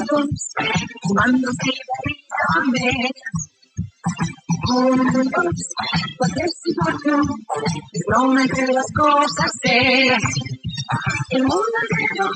juntos, fumando cigarrita bandera. Juntos, porque si no, es broma entre las cosas serias. El mundo entero